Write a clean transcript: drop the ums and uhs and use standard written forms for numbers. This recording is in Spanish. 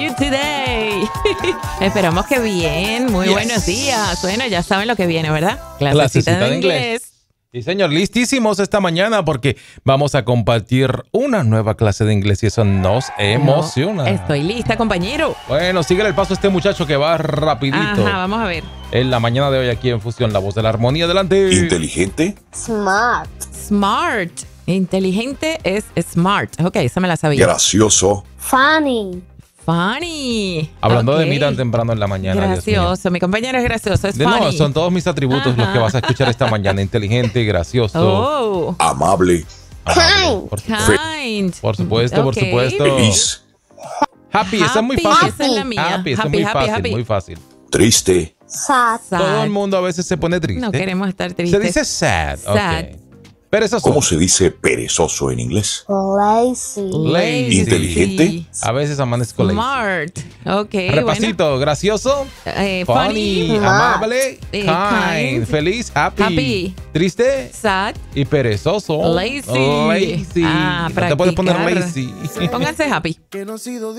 you today? Esperamos que bien. Muy buenos días. Bueno, ya saben lo que viene, ¿verdad? Clasecita de inglés. Sí, señor, listísimos esta mañana porque vamos a compartir una nueva clase de inglés y eso nos emociona. Estoy lista, compañero. Bueno, síguele el paso a este muchacho que va rapidito. Ajá, vamos a ver. En la mañana de hoy aquí en Fusión, la voz de la armonía. Adelante. Inteligente. Smart. Smart. Inteligente es smart. Ok, esa me la sabía. Gracioso. Funny. Funny. Hablando de Ok. mí tan temprano en la mañana. Gracioso. Mi compañero es gracioso. Es No, funny. son todos mis atributos los que vas a escuchar esta mañana. Inteligente, gracioso. Oh. Amable. Kind. Por supuesto. Kind. Por supuesto, por Ok. supuesto. Feliz. Happy, esa es muy Happy, fácil. esa es la mía. Happy, esa es Happy, muy happy, fácil, happy. muy fácil. Triste. Sad. Sad. Todo el mundo a veces se pone triste. No queremos estar tristes. Se dice sad. Sad. Ok. Perezoso. ¿Cómo se dice perezoso en inglés? Lazy. Lazy. Inteligente. A veces amanezco lazy. Smart. Ok, Repasito. Gracioso. bueno. Funny. Smart. Amable. Kind. Kind. Feliz. Happy. Happy. Triste. Sad. Y perezoso. Lazy. Lazy. Ah, No te puedes poner practicar. lazy. Pónganse happy.